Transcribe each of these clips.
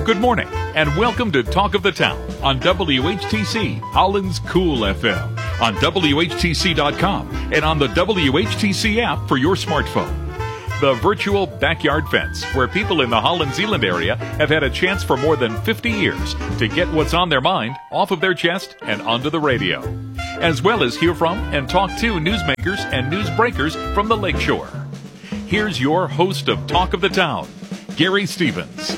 Good morning, and welcome to Talk of the Town on WHTC, Holland's Cool FM, on WHTC.com, and on the WHTC app for your smartphone. The virtual backyard fence, where people in the Holland Zeeland area have had a chance for more than 50 years to get what's on their mind off of their chest and onto the radio, as well as hear from and talk to newsmakers and newsbreakers from the Lakeshore. Here's your host of Talk of the Town, Gary Stevens.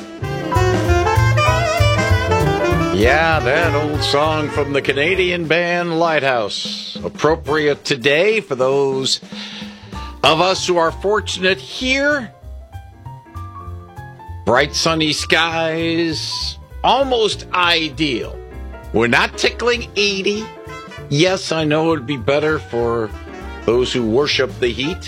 Yeah, that old song from the Canadian band Lighthouse. Appropriate today for those of us who are fortunate here. Bright sunny skies, almost ideal. We're not tickling 80. Yes, I know it would be better for those who worship the heat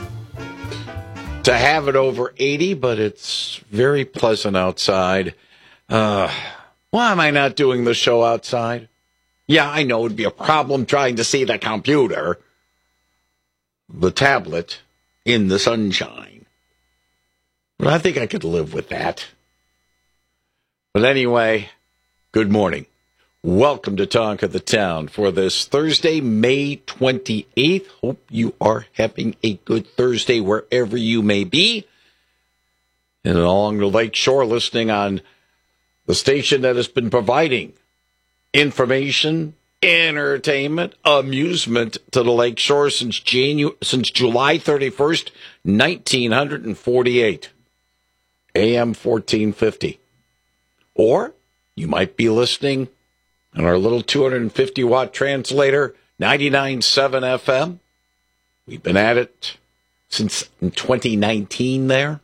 to have it over 80, but it's very pleasant outside. Why am I not doing the show outside? Yeah, I know it would be a problem trying to see the computer, the tablet, in the sunshine. But I think I could live with that. But anyway, good morning. Welcome to Talk of the Town for this Thursday, May 28th. Hope you are having a good Thursday wherever you may be. And along the Lakeshore, listening on the station that has been providing information, entertainment, amusement to the Lakeshore since July 31st, 1948. AM 1450. Or you might be listening on our little 250-watt translator, 99.7 FM. We've been at it since 2019 there.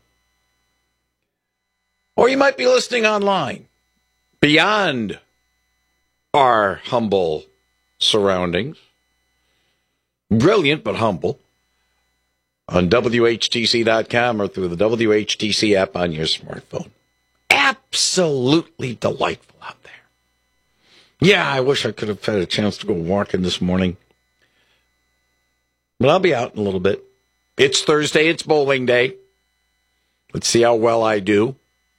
Or you might be listening online, beyond our humble surroundings. Brilliant, but humble. On WHTC.com or through the WHTC app on your smartphone. Absolutely delightful out there. Yeah, I wish I could have had a chance to go walking this morning. But I'll be out in a little bit. It's Thursday, it's bowling day. Let's see how well I do.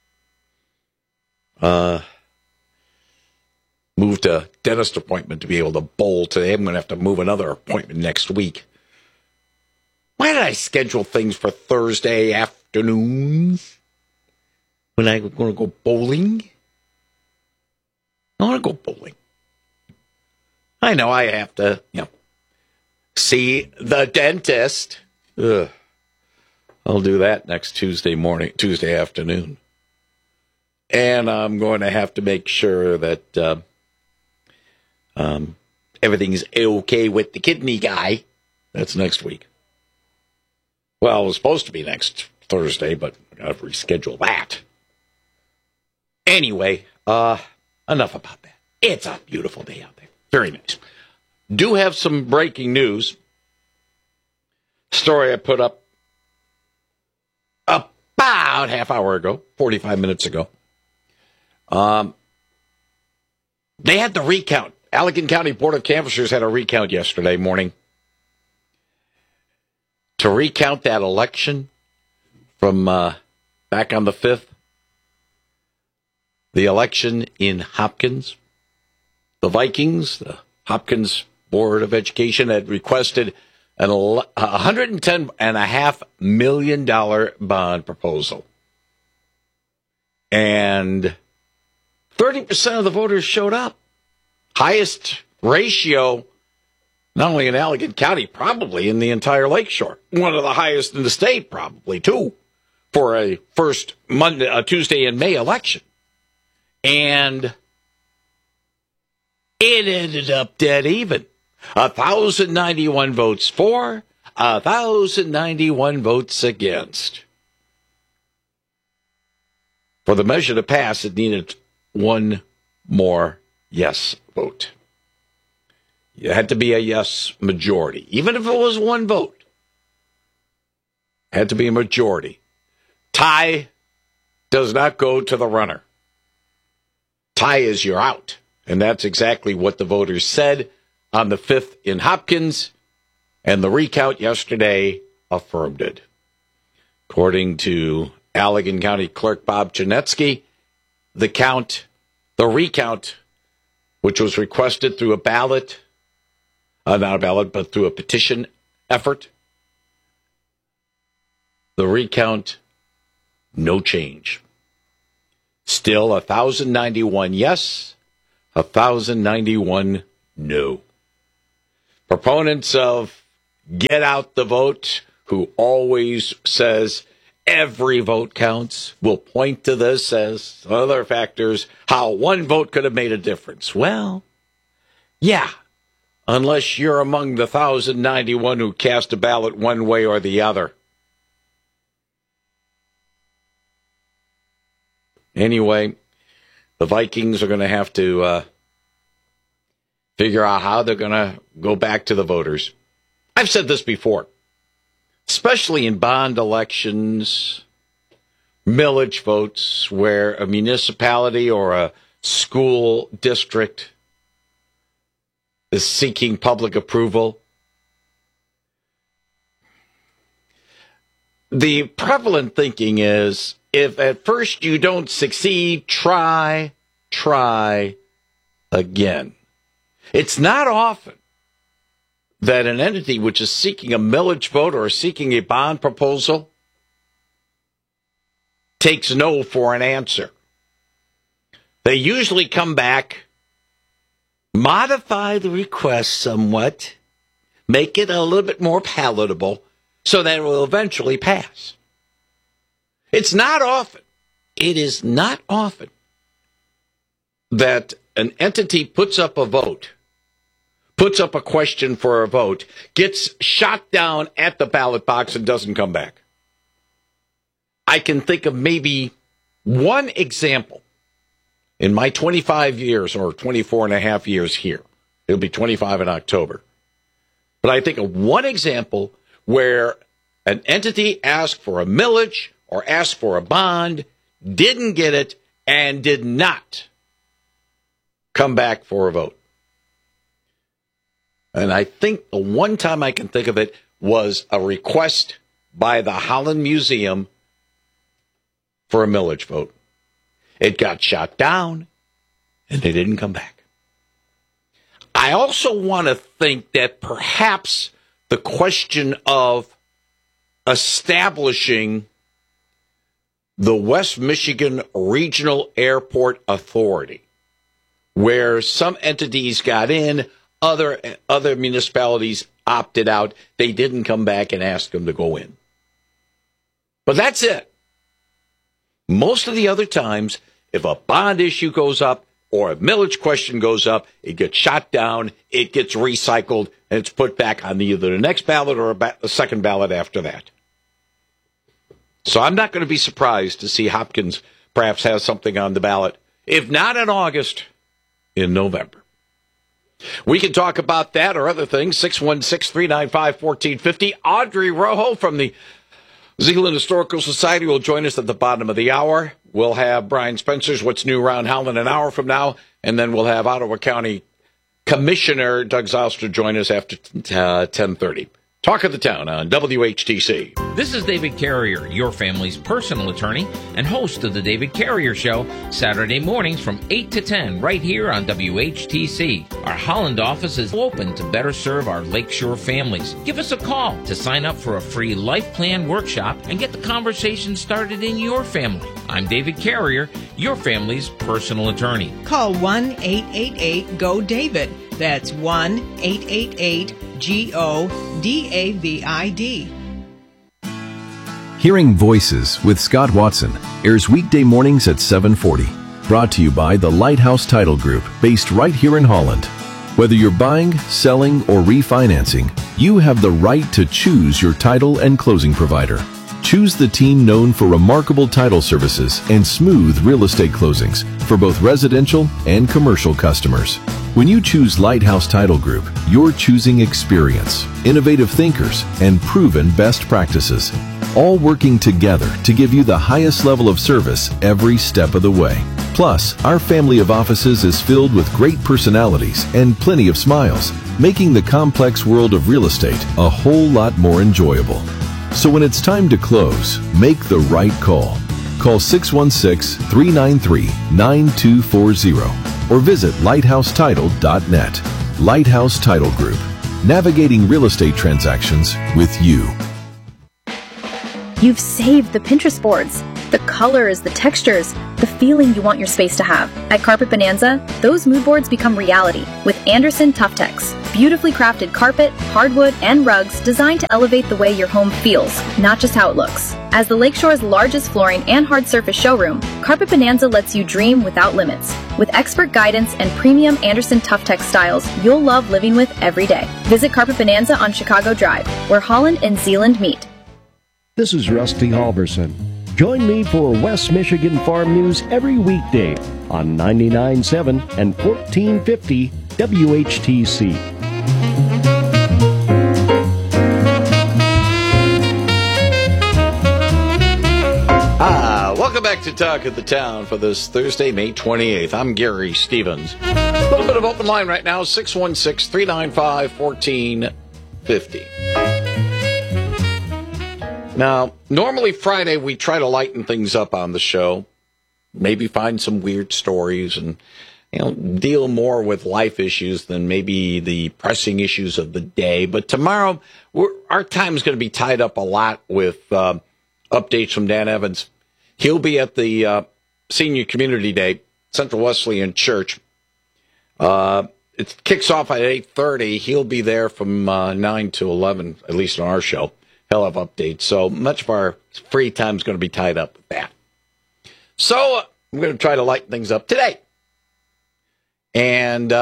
Moved a dentist appointment to be able to bowl today. I'm going to have to move another appointment next week. Why did I schedule things for Thursday afternoons when I'm going to go bowling? I want to go bowling. I know I have to, see the dentist. Ugh. I'll do that next Tuesday afternoon. And I'm going to have to make sure that everything's okay with the kidney guy. That's next week. Well, it was supposed to be next Thursday, but I got to reschedule that. Anyway, enough about that. It's a beautiful day out there. Very nice. Do have some breaking news. Story I put up about half hour ago, 45 minutes ago. They had the recount. Allegan County Board of Canvassers had a recount yesterday morning to recount that election from back on the 5th. The election in Hopkins. The Vikings, the Hopkins Board of Education, had requested an $110.5 million bond proposal. And 30% of the voters showed up. Highest ratio, not only in Allegan County, probably in the entire Lakeshore. One of the highest in the state, probably, too, for a first Tuesday in May election. And it ended up dead even. 1,091 votes for, 1,091 votes against. For the measure to pass, it needed one more yes vote. It had to be a yes majority, even if it was one vote. It had to be a majority. Tie does not go to the runner. Tie is you're out. And that's exactly what the voters said on the 5th in Hopkins, and the recount yesterday affirmed it. According to Allegan County Clerk Bob Janetsky, the recount, which was requested through a ballot, not a ballot, but through a petition effort. The recount, no change. Still 1,091 yes, 1,091 no. Proponents of get out the vote, who always says every vote counts, will point to this as other factors, how one vote could have made a difference. Well, yeah, unless you're among the 1,091 who cast a ballot one way or the other. Anyway, the Vikings are going to have to figure out how they're going to go back to the voters. I've said this before, especially in bond elections, millage votes, where a municipality or a school district is seeking public approval. The prevalent thinking is, if at first you don't succeed, try again. It's not often that an entity which is seeking a millage vote or seeking a bond proposal takes no for an answer. They usually come back, modify the request somewhat, make it a little bit more palatable so that it will eventually pass. It's not often, it is not often that an entity puts up a vote, puts up a question for a vote, gets shot down at the ballot box and doesn't come back. I can think of maybe one example in my 25 years or 24 and a half years here. It'll be 25 in October. But I think of one example where an entity asked for a millage or asked for a bond, didn't get it, and did not come back for a vote. And I think the one time I can think of it was a request by the Holland Museum for a millage vote. It got shot down, and they didn't come back. I also want to think that perhaps the question of establishing the West Michigan Regional Airport Authority, where some entities got in, other municipalities opted out. They didn't come back and ask them to go in. But that's it. Most of the other times, if a bond issue goes up or a millage question goes up, it gets shot down, it gets recycled, and it's put back on either the next ballot or a second ballot after that. So I'm not going to be surprised to see Hopkins perhaps has something on the ballot, if not in August, in November. We can talk about that or other things. 616-395-1450. Audrey Rojo from the Zeeland Historical Society will join us at the bottom of the hour. We'll have Brian Spencer's What's New Around Holland an hour from now, and then we'll have Ottawa County Commissioner Doug Zauster join us after 10:30. Talk of the Town on WHTC. This is David Carrier, your family's personal attorney and host of The David Carrier Show, Saturday mornings from 8 to 10 right here on WHTC. Our Holland office is open to better serve our Lakeshore families. Give us a call to sign up for a free life plan workshop and get the conversation started in your family. I'm David Carrier, your family's personal attorney. Call 1-888-GO-DAVID. That's 1-888-GO-DAVID. Hearing Voices with Scott Watson airs weekday mornings at 7:40. Brought to you by the Lighthouse Title Group, based right here in Holland. Whether you're buying, selling, or refinancing, you have the right to choose your title and closing provider. Choose the team known for remarkable title services and smooth real estate closings for both residential and commercial customers. When you choose Lighthouse Title Group, you're choosing experience, innovative thinkers, and proven best practices, all working together to give you the highest level of service every step of the way. Plus, our family of offices is filled with great personalities and plenty of smiles, making the complex world of real estate a whole lot more enjoyable. So when it's time to close, make the right call. Call 616-393-9240 or visit lighthousetitle.net. Lighthouse Title Group, navigating real estate transactions with you. You've saved the Pinterest boards, the colors, the textures, the feeling you want your space to have. At Carpet Bonanza, those mood boards become reality with Anderson Tuftex. Beautifully crafted carpet, hardwood, and rugs designed to elevate the way your home feels, not just how it looks. As the Lakeshore's largest flooring and hard surface showroom, Carpet Bonanza lets you dream without limits. With expert guidance and premium Anderson Tuftex styles you'll love living with every day. Visit Carpet Bonanza on Chicago Drive, where Holland and Zeeland meet. This is Rusty Halverson. Join me for West Michigan Farm News every weekday on 99.7 and 1450 WHTC. Welcome back to Talk of the Town for this Thursday, May 28th. I'm Gary Stevens. A little bit of open line right now, 616-395-1450. Now, normally Friday we try to lighten things up on the show, maybe find some weird stories and deal more with life issues than maybe the pressing issues of the day. But tomorrow, our time is going to be tied up a lot with updates from Dan Evans. He'll be at the Senior Community Day, Central Wesleyan Church. It kicks off at 8:30. He'll be there from 9 to 11, at least on our show. He'll have updates. So much of our free time is going to be tied up with that. So I'm going to try to lighten things up today. And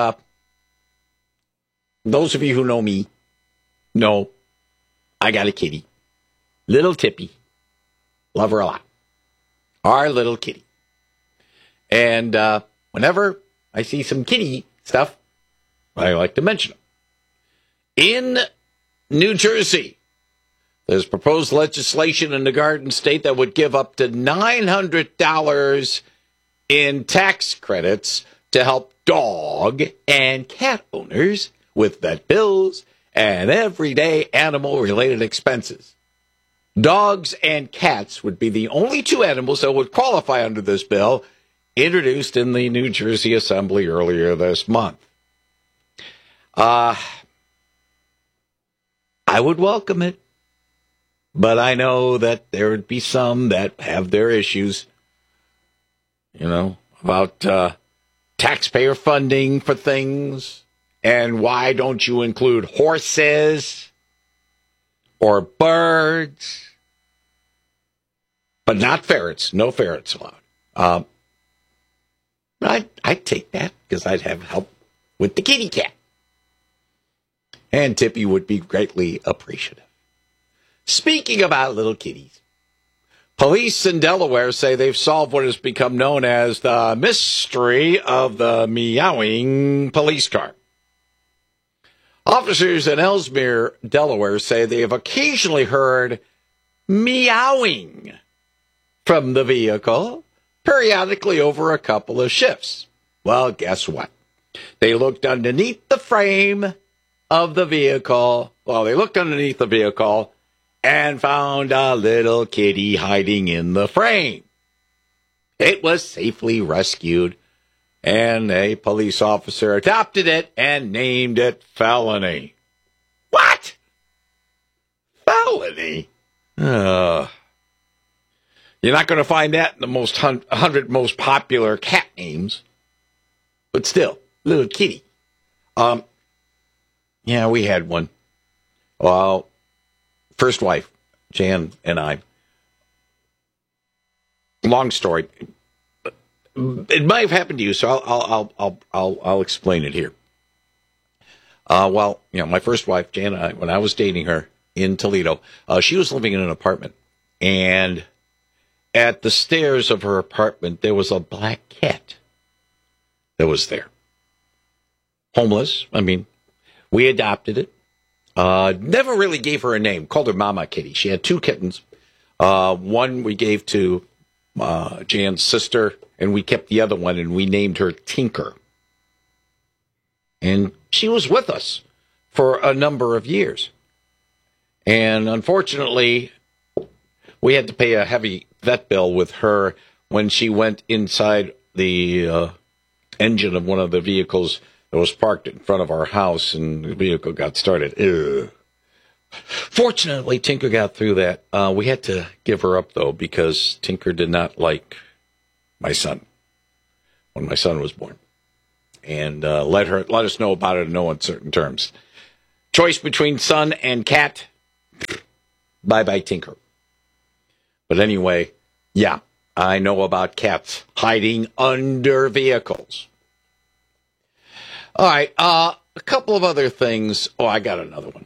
those of you who know me know I got a kitty. Little Tippy. Love her a lot. Our little kitty. And whenever I see some kitty stuff, I like to mention them. In New Jersey, there's proposed legislation in the Garden State that would give up to $900 in tax credits to help dog and cat owners with vet bills and everyday animal-related expenses. Dogs and cats would be the only two animals that would qualify under this bill, introduced in the New Jersey Assembly earlier this month. I would welcome it, but I know that there would be some that have their issues, about taxpayer funding for things, and why don't you include horses or birds, but not ferrets. No ferrets allowed. I'd take that because I'd have help with the kitty cat. And Tippy would be greatly appreciative. Speaking about little kitties, police in Delaware say they've solved what has become known as the mystery of the meowing police car. Officers in Ellesmere, Delaware, say they have occasionally heard meowing from the vehicle, periodically over a couple of shifts. Well, guess what? They looked underneath the frame of the vehicle. Well, they looked underneath the vehicle and found a little kitty hiding in the frame. It was safely rescued, and a police officer adopted it and named it Felony. What? Felony? You're not going to find that in the 100 most popular cat names. But still, little kitty. Yeah, we had one. Well, first wife, Jan and I. Long story. It might have happened to you, so I'll explain it here. My first wife, Jan and I, when I was dating her in Toledo, she was living in an apartment, and at the stairs of her apartment, there was a black cat that was there. Homeless. We adopted it. Never really gave her a name. Called her Mama Kitty. She had two kittens. One we gave to Jan's sister, and we kept the other one, and we named her Tinker. And she was with us for a number of years. And unfortunately, we had to pay a heavy vet bill with her when she went inside the engine of one of the vehicles that was parked in front of our house, and the vehicle got started. Ugh. Fortunately, Tinker got through that. We had to give her up, though, because Tinker did not like my son when my son was born. And let us know about it in no uncertain terms. Choice between son and cat, bye-bye, Tinker. But anyway, yeah, I know about cats hiding under vehicles. All right, a couple of other things. Oh, I got another one.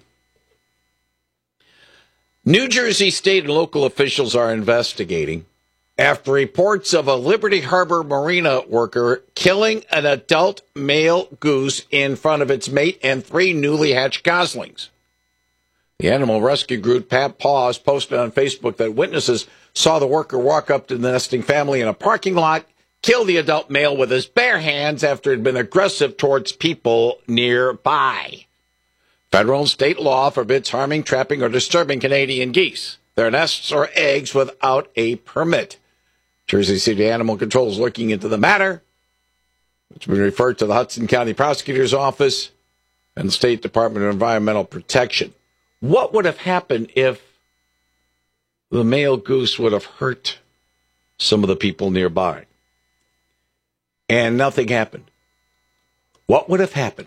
New Jersey state and local officials are investigating after reports of a Liberty Harbor marina worker killing an adult male goose in front of its mate and 3 newly hatched goslings. The animal rescue group Pat Paws posted on Facebook that witnesses saw the worker walk up to the nesting family in a parking lot, kill the adult male with his bare hands after it had been aggressive towards people nearby. Federal and state law forbids harming, trapping, or disturbing Canadian geese, their nests or eggs without a permit. Jersey City Animal Control is looking into the matter. It's been referred to the Hudson County Prosecutor's Office and the State Department of Environmental Protection. What would have happened if the male goose would have hurt some of the people nearby and nothing happened? What would have happened?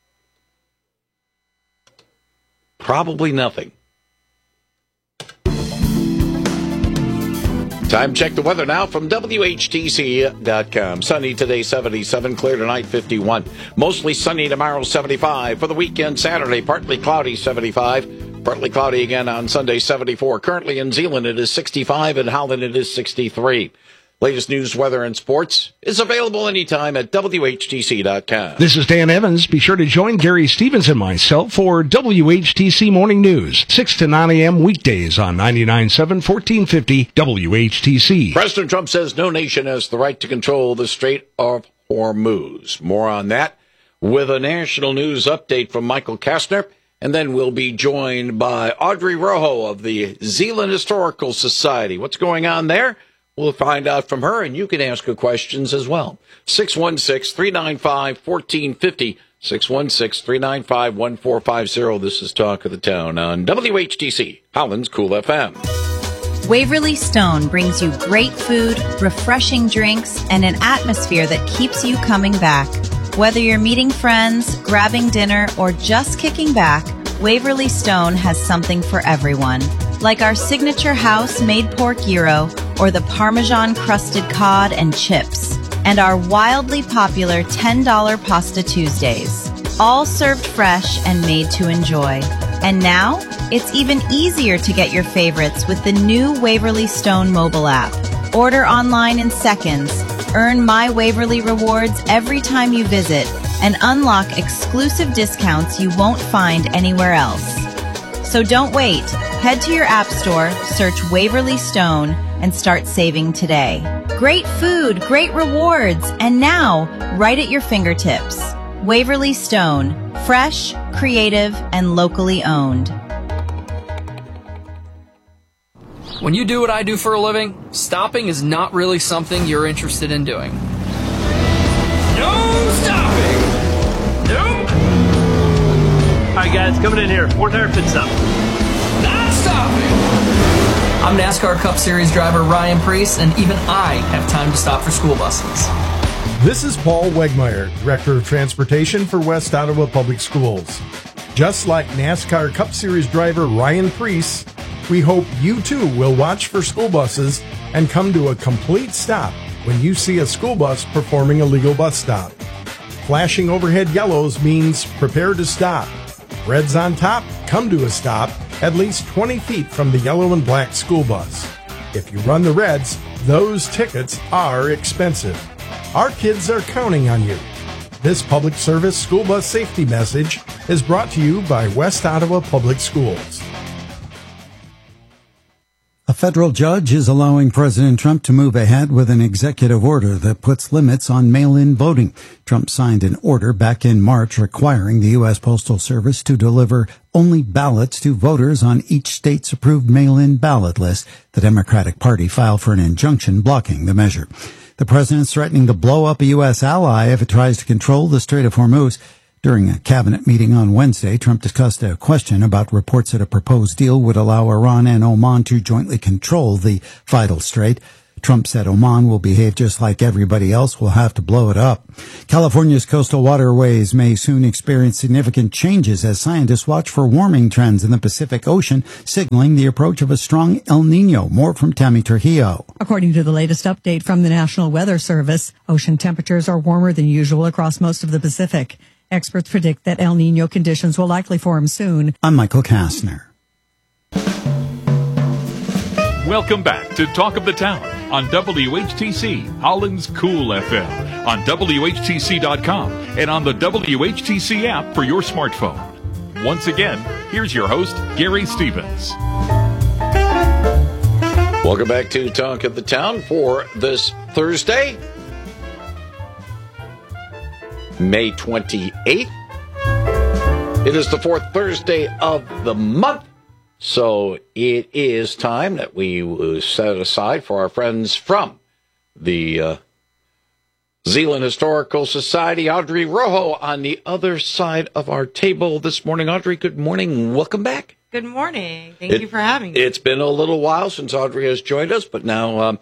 Probably nothing. Time check the weather now from WHTC.com. Sunny today, 77. Clear tonight, 51. Mostly sunny tomorrow, 75. For the weekend, Saturday, partly cloudy, 75. Partly cloudy again on Sunday, 74. Currently in Zeeland, it is 65. In Howland, it is 63. Latest news, weather, and sports is available anytime at WHTC.com. This is Dan Evans. Be sure to join Gary Stevens and myself for WHTC Morning News, 6 to 9 a.m. weekdays on 99.7, 1450 WHTC. President Trump says no nation has the right to control the Strait of Hormuz. More on that with a national news update from Michael Kastner. And then we'll be joined by Audrey Rojo of the Zeeland Historical Society. What's going on there? We'll find out from her, and you can ask her questions as well. 616-395-1450, 616-395-1450. This is Talk of the Town on WHTC, Holland's Cool FM. Waverly Stone brings you great food, refreshing drinks, and an atmosphere that keeps you coming back. Whether you're meeting friends, grabbing dinner, or just kicking back, Waverly Stone has something for everyone. Like our signature house-made pork gyro or the Parmesan-crusted cod and chips, and our wildly popular $10 Pasta Tuesdays, all served fresh and made to enjoy. And now, it's even easier to get your favorites with the new Waverly Stone mobile app. Order online in seconds, earn My Waverly rewards every time you visit, and unlock exclusive discounts you won't find anywhere else. So don't wait. Head to your app store, search Waverly Stone, and start saving today. Great food, great rewards, and now, right at your fingertips. Waverly Stone, fresh, creative, and locally owned. When you do what I do for a living, stopping is not really something you're interested in doing. No stopping! Nope! Alright guys, coming in here. 4-tire pit stop. Not stopping! I'm NASCAR Cup Series driver Ryan Preece, and even I have time to stop for school buses. This is Paul Wegmeyer, Director of Transportation for West Ottawa Public Schools. Just like NASCAR Cup Series driver Ryan Preece, we hope you too will watch for school buses and come to a complete stop when you see a school bus performing a legal bus stop. Flashing overhead yellows means prepare to stop. Reds on top, come to a stop at least 20 feet from the yellow and black school bus. If you run the reds, those tickets are expensive. Our kids are counting on you. This public service school bus safety message is brought to you by West Ottawa Public Schools. A federal judge is allowing President Trump to move ahead with an executive order that puts limits on mail-in voting. Trump signed an order back in March requiring the U.S. Postal Service to deliver only ballots to voters on each state's approved mail-in ballot list. The Democratic Party filed for an injunction blocking the measure. The president's threatening to blow up a U.S. ally if it tries to control the Strait of Hormuz. During a cabinet meeting on Wednesday, Trump discussed a question about reports that a proposed deal would allow Iran and Oman to jointly control the vital strait. Trump said Oman will behave just like everybody else, will have to blow it up. California's coastal waterways may soon experience significant changes as scientists watch for warming trends in the Pacific Ocean, signaling the approach of a strong El Nino. More from Tammy Trujillo. According to the latest update from the National Weather Service, ocean temperatures are warmer than usual across most of the Pacific. Experts predict that El Nino conditions will likely form soon. I'm Michael Kastner. Welcome back to Talk of the Town on WHTC, Holland's Cool FM, on WHTC.com, and on the WHTC app for your smartphone. Once again, here's your host, Gary Stevens. Welcome back to Talk of the Town for this Thursday, May 28th. It is the fourth Thursday of the month, so it is time that we set aside for our friends from the Zeeland Historical Society. Audrey Rojo on the other side of our table this morning. Audrey, good morning. Welcome back. Good morning. Thank you for having me. It's been a little while since Audrey has joined us, but now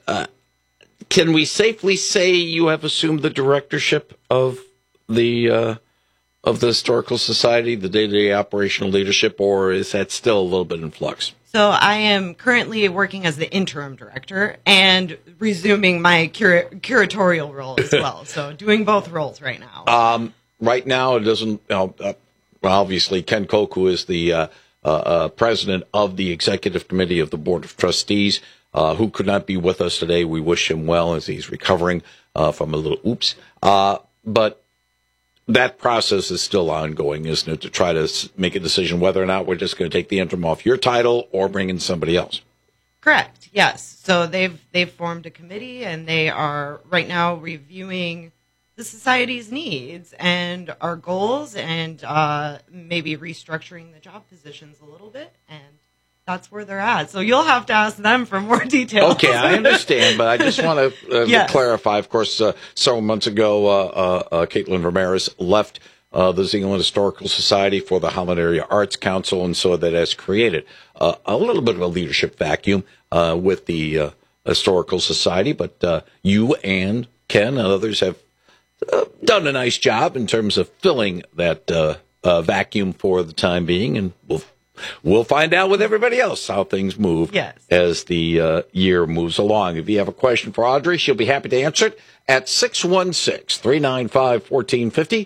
can we safely say you have assumed the directorship of the Historical Society, the day-to-day operational leadership, or is that still a little bit in flux? So I am currently working as the interim director and resuming my curatorial role as well. So doing both roles right now. Right now, it doesn't. Obviously, Ken Koku is the president of the executive committee of the Board of Trustees, who could not be with us today. We wish him well as he's recovering from a little oops. But that process is still ongoing, isn't it, to try to make a decision whether or not we're just going to take the interim off your title or bring in somebody else? Correct, yes. So they've formed a committee, and they are right now reviewing the society's needs and our goals and maybe restructuring the job positions a little bit, and that's where they're at. So you'll have to ask them for more details. Okay, I understand, but I just want to clarify. Of course, several months ago, Caitlin Ramirez left the Zeeland Historical Society for the Holland Area Arts Council, and so that has created a little bit of a leadership vacuum with the Historical Society. But you and Ken and others have done a nice job in terms of filling that vacuum for the time being, and we'll find out with everybody else how things move as the year moves along. If you have a question for Audrey, she'll be happy to answer it at 616-395-1450,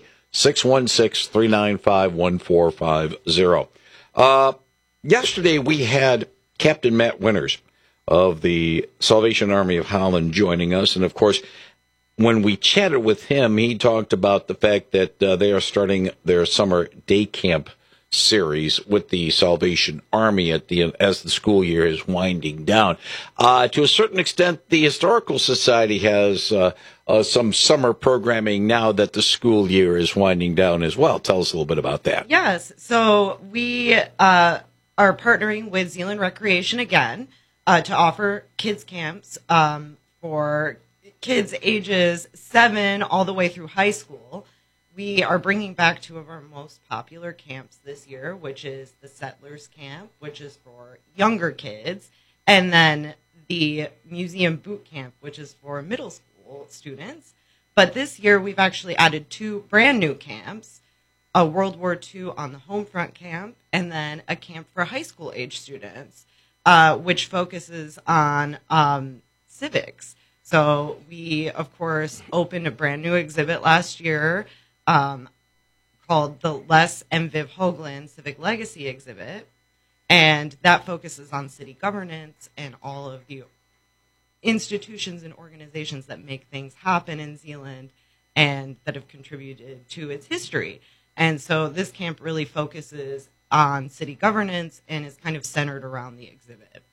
616-395-1450. Yesterday, we had Captain Matt Winters of the Salvation Army of Holland joining us. And, of course, when we chatted with him, he talked about the fact that they are starting their summer day camp series with the Salvation Army as the school year is winding down. To a certain extent, the Historical Society has some summer programming now that the school year is winding down as well. Tell us a little bit about that. Yes. So we are partnering with Zeeland Recreation again to offer kids camps for kids ages 7 all the way through high school. We are bringing back 2 of our most popular camps this year, which is the Settlers Camp, which is for younger kids, and then the Museum Boot Camp, which is for middle school students. But this year, we've actually added 2 brand new camps, a World War II on the Homefront camp, and then a camp for high school age students, which focuses on civics. So we, of course, opened a brand new exhibit last year, called the Les and Viv Hoagland Civic Legacy Exhibit, and that focuses on city governance and all of the institutions and organizations that make things happen in Zeeland and that have contributed to its history. And so this camp really focuses on city governance and is kind of centered around the exhibit.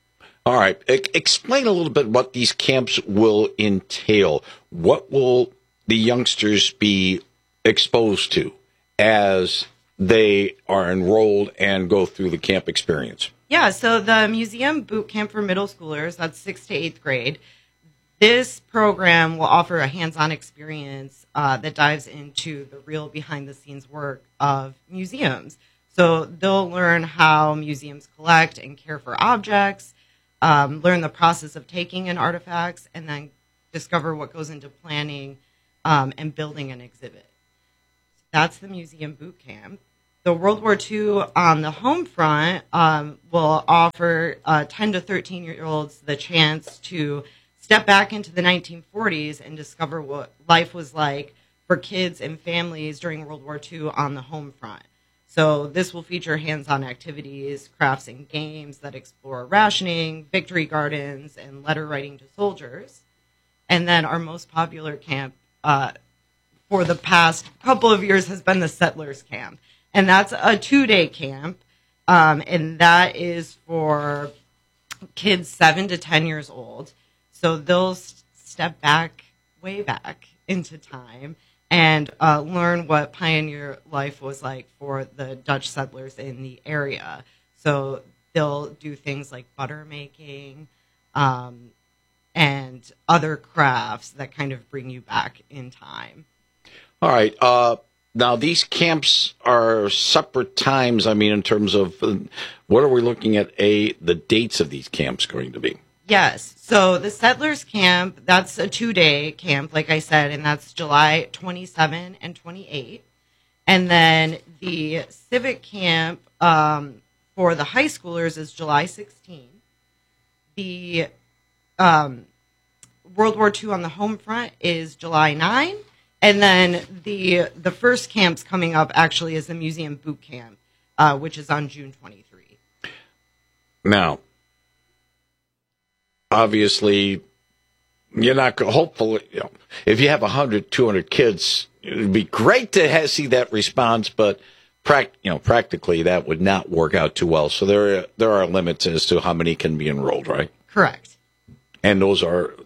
All right. Explain a little bit what these camps will entail. What will the youngsters be exposed to as they are enrolled and go through the camp experience? Yeah, so the Museum Boot Camp for middle schoolers, that's 6th to 8th grade. This program will offer a hands-on experience that dives into the real behind-the-scenes work of museums. So they'll learn how museums collect and care for objects, learn the process of taking in artifacts, and then discover what goes into planning and building an exhibit. That's the Museum Boot Camp. The World War II on the home front will offer 10 to 13-year-olds the chance to step back into the 1940s and discover what life was like for kids and families during World War II on the home front. So this will feature hands-on activities, crafts, and games that explore rationing, victory gardens, and letter writing to soldiers. And then our most popular camp for the past couple of years has been the Settlers Camp. And that's a 2-day camp, and that is for kids 7 to 10 years old. So they'll step back, way back into time, and learn what pioneer life was like for the Dutch settlers in the area. So they'll do things like butter making and other crafts that kind of bring you back in time. All right. Now, these camps are separate times. I mean, in terms of what are we looking at, the dates of these camps going to be? Yes. So the Settlers Camp, that's a 2-day camp, like I said, and that's July 27 and 28. And then the Civic Camp for the high schoolers is July 16. The World War II on the home front is July 9. And then the first camp's coming up actually is the Museum Boot Camp, which is on June 23. Now, obviously, you're not hopeful. If you have 100, 200 kids, it would be great to see that response, but practically that would not work out too well. So there are limits as to how many can be enrolled, right? Correct. And those are,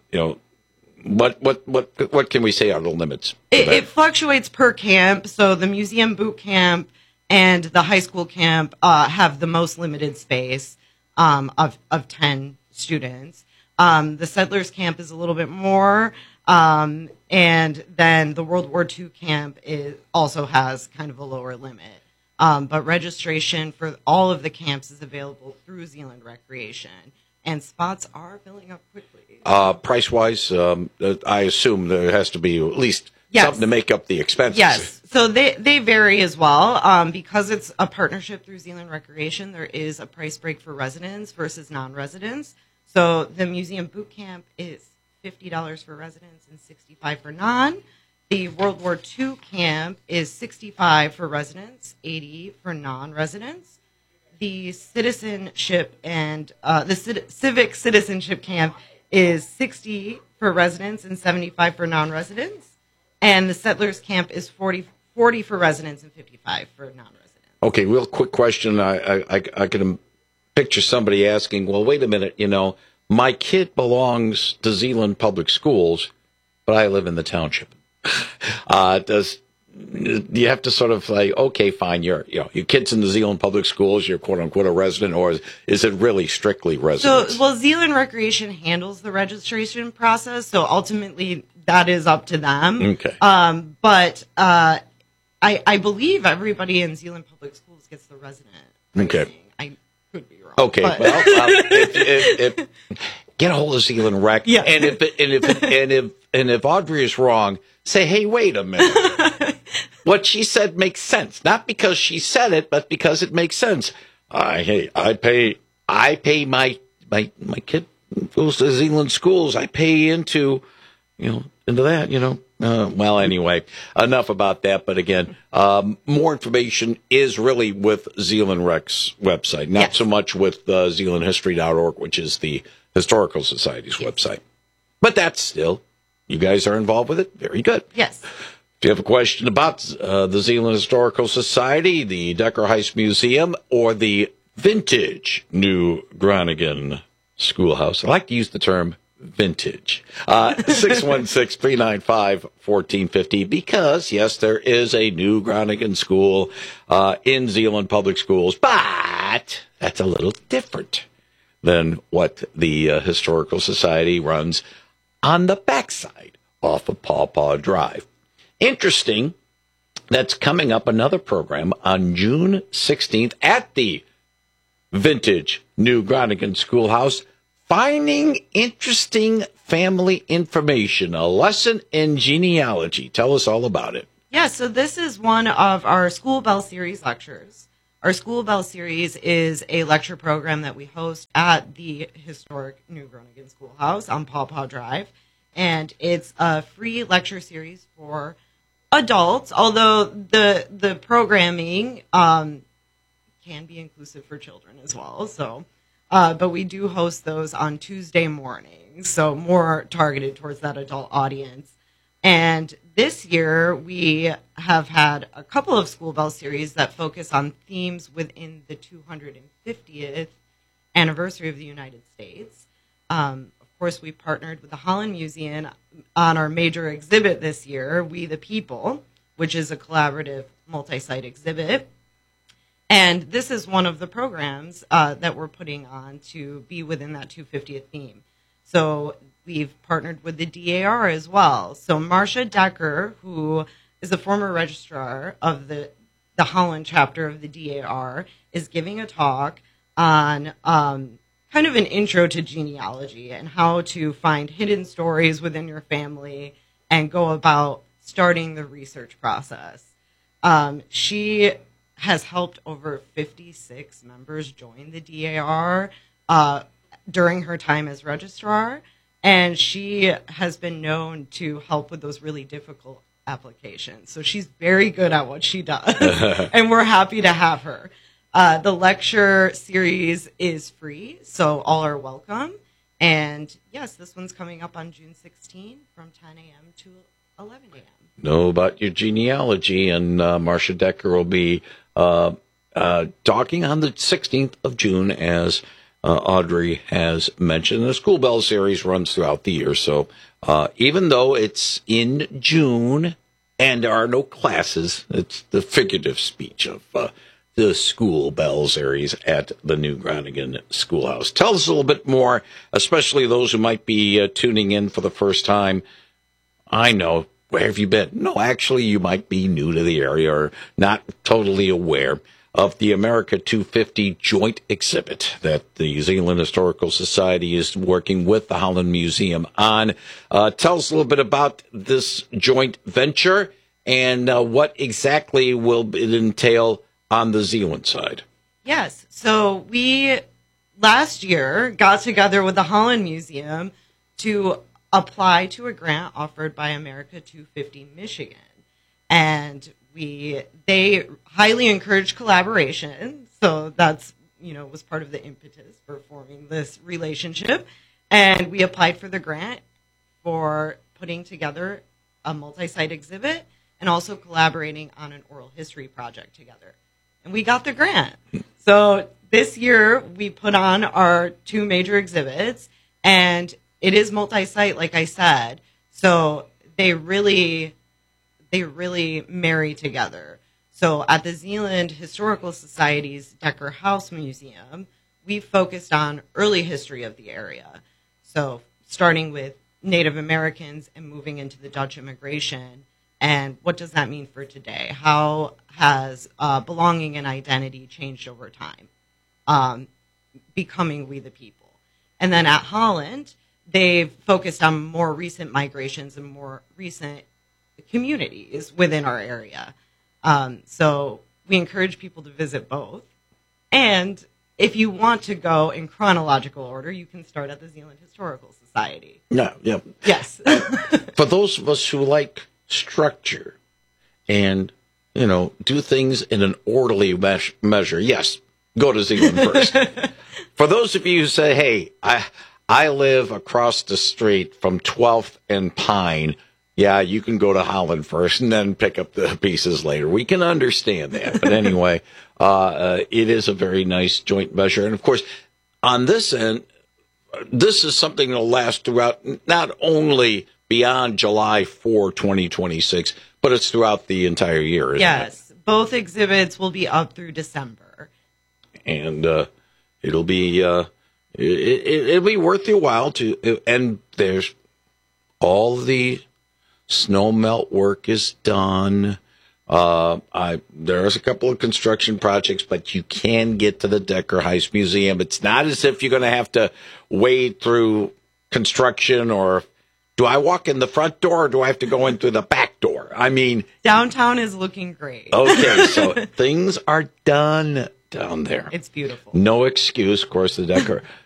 what can we say are the limits? It fluctuates per camp. So the Museum Boot Camp and the high school camp have the most limited space of 10 students. The Settlers Camp is a little bit more, and then the World War II camp also has kind of a lower limit. But registration for all of the camps is available through Zeeland Recreation, and spots are filling up quickly. Price-wise, I assume there has to be at least something to make up the expenses. Yes, so they vary as well. Because it's a partnership through Zeeland Recreation, there is a price break for residents versus non-residents. So the Museum Boot Camp is $50 for residents and $65 for non. The World War II camp is $65 for residents, $80 for non-residents. The citizenship and the civic citizenship camp is $60 for residents and $75 for non-residents. And the Settlers Camp is $40 for residents and $55 for non-residents. Okay, real quick question. I can picture somebody asking, well, wait a minute, my kid belongs to Zeeland Public Schools, but I live in the township. Do you have to sort of like, okay, fine, your kid's in the Zeeland Public Schools, you're quote unquote a resident, or is it really strictly residents? So, Zeeland Recreation handles the registration process, so ultimately that is up to them. Okay. But I believe everybody in Zeeland Public Schools gets the resident. Okay. I could be wrong. Okay. But. Well, if get a hold of Zeeland Rec, yeah. and if Audrey is wrong, say, hey, wait a minute. What she said makes sense, not because she said it, but because it makes sense. I pay my kid goes to Zeeland schools. I pay into that. Well, anyway, enough about that. But again, more information is really with Zeeland Rec's website, not so much with ZeelandHistory.org, which is the Historical Society's website. But that's still, you guys are involved with it. Very good. Yes. If you have a question about the Zeeland Historical Society, the Decker Heist Museum, or the vintage New Groningen Schoolhouse. I like to use the term vintage. 616-395-1450 because, yes, there is a new Groningen school in Zeeland Public Schools, but that's a little different than what the Historical Society runs on the backside off of Paw Paw Drive. Interesting, that's coming up another program on June 16th at the Vintage New Groningen Schoolhouse, Finding Interesting Family Information, a lesson in genealogy. Tell us all about it. Yeah, so this is one of our School Bell Series lectures. Our School Bell Series is a lecture program that we host at the historic New Groningen Schoolhouse on Paw Paw Drive. And it's a free lecture series for adults, although the programming can be inclusive for children as well. So, but we do host those on Tuesday mornings, so more targeted towards that adult audience. And this year, we have had a couple of School Bell series that focus on themes within the 250th anniversary of the United States. Of course, we partnered with the Holland Museum on our major exhibit this year, We the People, which is a collaborative multi-site exhibit. And this is one of the programs that we're putting on to be within that 250th theme. So we've partnered with the DAR as well. So Marcia Decker, who is the former registrar of the Holland chapter of the DAR, is giving a talk on kind of an intro to genealogy and how to find hidden stories within your family and go about starting the research process. She has helped over 56 members join the DAR during her time as registrar, and she has been known to help with those really difficult applications. So she's very good at what she does, and we're happy to have her. The lecture series is free, so all are welcome. And yes, this one's coming up on June 16 from 10 a.m. to 11 a.m. Know about your genealogy, and Marcia Decker will be talking on the 16th of June, as Audrey has mentioned. The School Bell series runs throughout the year, so even though it's in June and there are no classes, it's the figurative speech of the School Bell series at the New Groningen Schoolhouse. Tell us a little bit more, especially those who might be tuning in for the first time. I know, where have you been? No, actually, you might be new to the area or not totally aware of the America 250 joint exhibit that the Zeeland Historical Society is working with the Holland Museum on. Tell us a little bit about this joint venture and what exactly will it entail on the Zeeland side. Yes. So we last year got together with the Holland Museum to apply to a grant offered by America 250 Michigan. And they highly encourage collaboration. So that's, was part of the impetus for forming this relationship. And we applied for the grant for putting together a multi-site exhibit and also collaborating on an oral history project together. And we got the grant. So this year we put on our two major exhibits, and it is multi-site, like I said. So they really marry together. So at the Zeeland Historical Society's Decker House Museum, we focused on early history of the area. So starting with Native Americans and moving into the Dutch immigration. And what does that mean for today? How has belonging and identity changed over time, becoming We the People? And then at Holland, they've focused on more recent migrations and more recent communities within our area. So we encourage people to visit both. And if you want to go in chronological order, you can start at the Zeeland Historical Society. Yeah. Yes. For those of us who like structure and, do things in an orderly measure, yes, go to Zeeland first. For those of you who say, hey, I live across the street from 12th and Pine, yeah, you can go to Holland first and then pick up the pieces later. We can understand that. But anyway, it is a very nice joint measure. And, of course, on this end, this is something that'll last throughout, not only beyond July 4, 2026, but it's throughout the entire year, isn't Yes. Both exhibits will be up through December. And it'll be it'll be worth your while to. And there's all the snow melt work is done. There's a couple of construction projects, but you can get to the Decker Heist Museum. It's not as if you're going to have to wade through construction, or do I walk in the front door or do I have to go in through the back door? I mean, downtown is looking great. Okay, so things are done down there. It's beautiful. No excuse. Of course, the